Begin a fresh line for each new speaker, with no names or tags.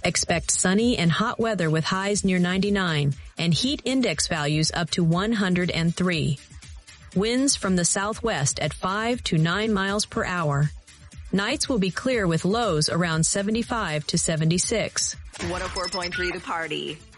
Expect sunny and hot weather with highs near 99 and heat index values up to 103. Winds from the southwest at 5 to 9 miles per hour. Nights will be clear with lows around 75 to 76.
104.3 The Party.